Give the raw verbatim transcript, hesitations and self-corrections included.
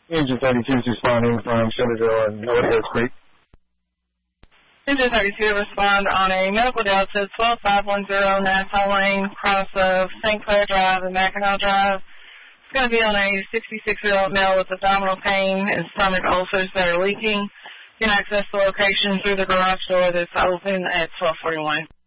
Engine thirty-two is responding from Shelbyville and Northwest Creek. Engine thirty-two respond on a medical delta twelve five one zero Nassau Lane, cross of Saint Clair Drive and Mackinac Drive. It's going to be on a sixty-six-year-old male with abdominal pain and stomach ulcers that are leaking. You can access the location through the garage door that's open at twelve forty-one.